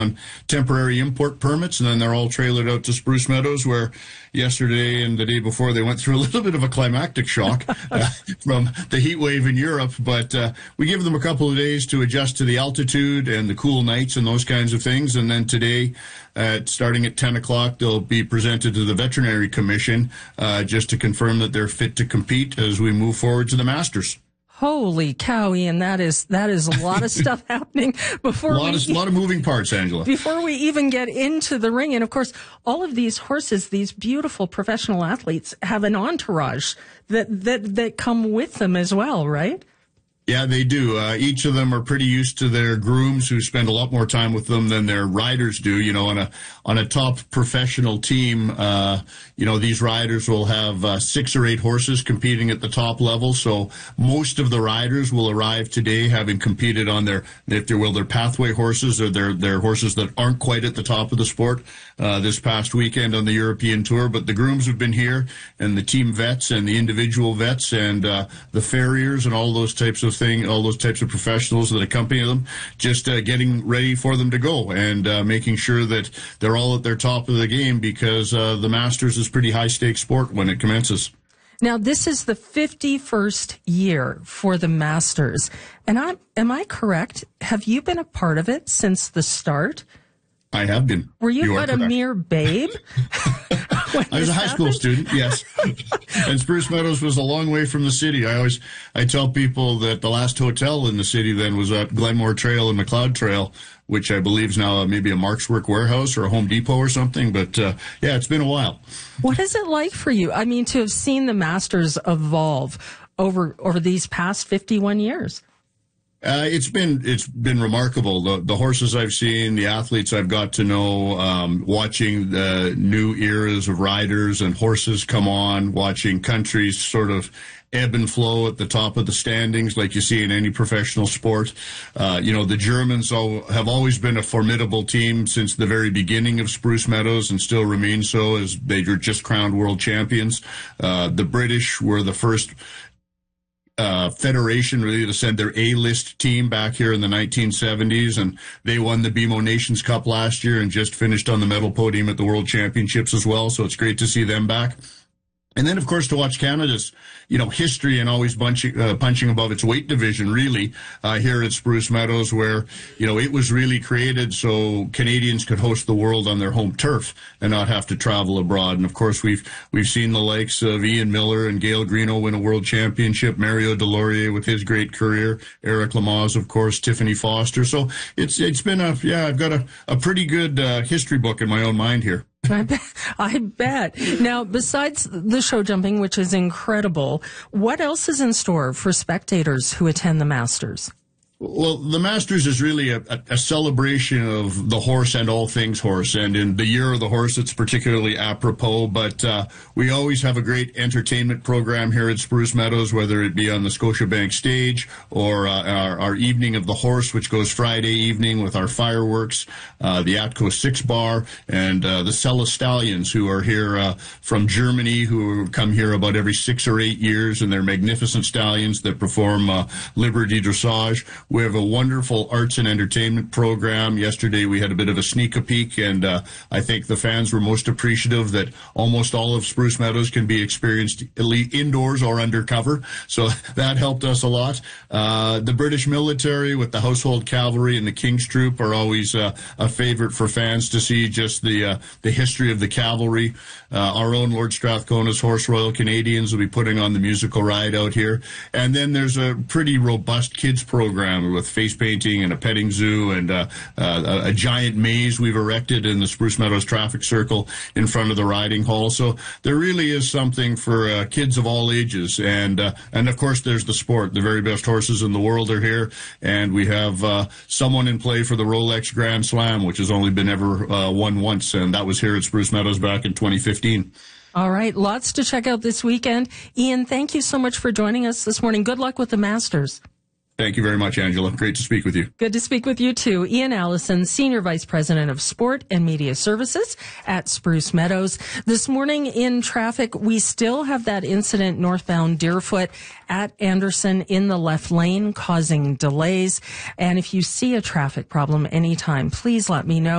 temporary import permits, and then they're all trailered out to Spruce Meadows, where yesterday and the day before they went through a little bit of a climactic shock from the heat wave in Europe. But we give them a couple of days to adjust to the altitude and the cool nights and those kinds of things. And then today, starting at 10 o'clock, they'll be presented to the Veterinary Commission just to confirm that they're fit to compete as we move forward to the Masters. Holy cow, Ian, that is a lot of stuff happening before a lot of moving parts, Angela. Before we even get into the ring. And of course, all of these horses, these beautiful professional athletes, have an entourage that come with them as well, right? Yeah, they do. Each of them are pretty used to their grooms, who spend a lot more time with them than their riders do. You know, on a top professional team, these riders will have 6 or 8 horses competing at the top level. So most of the riders will arrive today having competed on their pathway horses, or their horses that aren't quite at the top of the sport this past weekend on the European Tour. But the grooms have been here, and the team vets and the individual vets and the farriers and all those types of professionals that accompany them, just getting ready for them to go and making sure that they're all at their top of the game, because the Masters is pretty high-stakes sport when it commences. Now, this is the 51st year for the Masters. And am I correct? Have you been a part of it since the start? I have been. Were you but a mere babe? I was a high school student, yes. And Spruce Meadows was a long way from the city. I tell people that the last hotel in the city then was at Glenmore Trail and McLeod Trail, which I believe is now maybe a Mark's Work warehouse or a Home Depot or something. But, yeah, it's been a while. What is it like for you? I mean, to have seen the Masters evolve over these past 51 years. It's been remarkable. The horses I've seen, the athletes I've got to know, watching the new eras of riders and horses come on, watching countries sort of ebb and flow at the top of the standings like you see in any professional sport. The Germans have always been a formidable team since the very beginning of Spruce Meadows, and still remain so, as they were just crowned world champions. The British were the first federation really to send their A-list team back here in the 1970s, and they won the BMO Nations Cup last year and just finished on the medal podium at the World Championships as well. So it's great to see them back. And then, of course, to watch Canada's, history and always punching above its weight division, really, here at Spruce Meadows, where, it was really created so Canadians could host the world on their home turf and not have to travel abroad. And, of course, we've seen the likes of Ian Miller and Gail Greeno win a world championship, Mario Deslauriers with his great career, Eric Lamaze, of course, Tiffany Foster. So it's been I've got a pretty good history book in my own mind here. I bet. Now, besides the show jumping, which is incredible, what else is in store for spectators who attend the Masters? Well, the Masters is really a celebration of the horse and all things horse. And in the year of the horse, it's particularly apropos. But we always have a great entertainment program here at Spruce Meadows, whether it be on the Scotiabank stage or our Evening of the Horse, which goes Friday evening with our fireworks, the Atco 6 Bar, and the Sella Stallions, who are here from Germany, who come here about every 6 or 8 years, and they're magnificent stallions that perform Liberty Dressage. We have a wonderful arts and entertainment program. Yesterday we had a bit of a sneak peek, and I think the fans were most appreciative that almost all of Spruce Meadows can be experienced indoors or undercover. So that helped us a lot. The British military with the Household Cavalry and the King's Troop are always a favorite for fans to see, just the history of the cavalry. Our own Lord Strathcona's Horse Royal Canadians will be putting on the musical ride out here. And then there's a pretty robust kids program with face painting and a petting zoo and a giant maze we've erected in the Spruce Meadows traffic circle in front of the riding hall. So there really is something for kids of all ages. And of course, there's the sport. The very best horses in the world are here. And we have someone in play for the Rolex Grand Slam, which has only been ever won once. And that was here at Spruce Meadows back in 2015. All right. Lots to check out this weekend. Ian, thank you so much for joining us this morning. Good luck with the Masters. Thank you very much, Angela. Great to speak with you. Good to speak with you, too. Ian Allison, Senior Vice President of Sport and Media Services at Spruce Meadows. This morning in traffic, we still have that incident northbound Deerfoot at Anderson in the left lane causing delays. And if you see a traffic problem anytime, please let me know.